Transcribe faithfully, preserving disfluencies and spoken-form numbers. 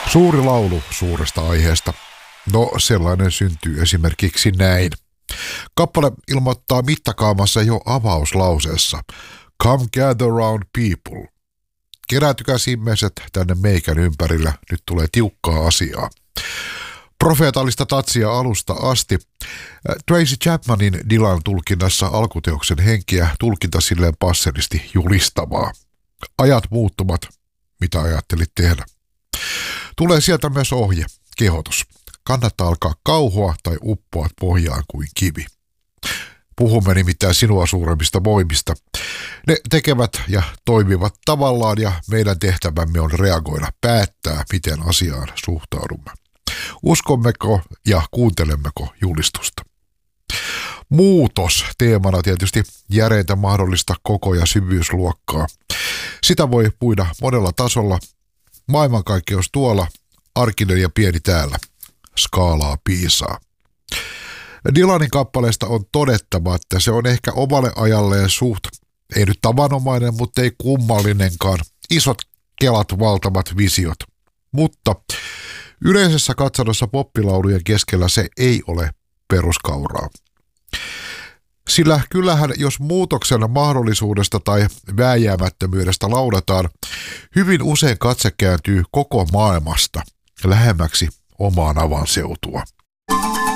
Suuri laulu suuresta aiheesta. No, sellainen syntyy esimerkiksi näin. Kappale ilmoittaa mittakaavassa jo avauslauseessa. Come gather round people. Keräätykäs ihmiset tänne meikän ympärillä, nyt tulee tiukkaa asiaa. Profeetallista tatsia alusta asti. Tracy Chapmanin Dylan tulkinnassa alkuteoksen henkiä tulkinta silleen passelisti julistavaa. Ajat muuttumat, mitä ajattelit tehdä? Tulee sieltä myös ohje, kehotus. Kannattaa alkaa kauhoa tai uppoat pohjaan kuin kivi. Puhumme nimittäin sinua suuremmista voimista. Ne tekevät ja toimivat tavallaan ja meidän tehtävämme on reagoida, päättää, miten asiaan suhtaudumme. Uskommeko ja kuuntelemmeko julistusta? Muutos teemana tietysti järeintä mahdollista koko- ja syvyysluokkaa. Sitä voi puida monella tasolla. Maailmankaikkeus tuolla, arkinen ja pieni täällä. Skaalaa piisaa. Dylanin kappaleesta on todettava, että se on ehkä omalle ajalleen suht, ei nyt tavanomainen, mutta ei kummallinenkaan. Isot kelat, valtavat visiot. Mutta yleisessä katsannossa poppilaulujen keskellä se ei ole peruskauraa. Sillä kyllähän jos muutoksen mahdollisuudesta tai vääjäämättömyydestä laudataan, hyvin usein katse kääntyy koko maailmasta lähemmäksi omaan avanseutua.